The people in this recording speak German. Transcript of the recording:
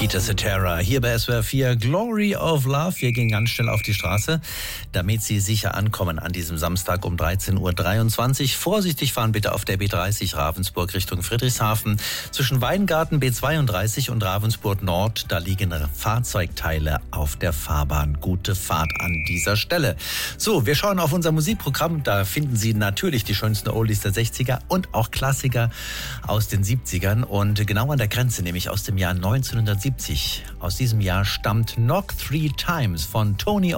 Peter Cetera hier bei SWR 4 Glory of Love. Wir gehen ganz schnell auf die Straße, damit Sie sicher ankommen an diesem Samstag um 13.23 Uhr. Vorsichtig fahren bitte auf der B30 Ravensburg Richtung Friedrichshafen. Zwischen Weingarten B32 und Ravensburg Nord, da liegen Fahrzeugteile auf der Fahrbahn. Gute Fahrt an dieser Stelle. So, wir schauen auf unser Musikprogramm. Da finden Sie natürlich die schönsten Oldies der 60er und auch Klassiker aus den 70ern. Und genau an der Grenze, nämlich aus dem Jahr 1970. Aus diesem Jahr stammt Knock 3 Times von Tony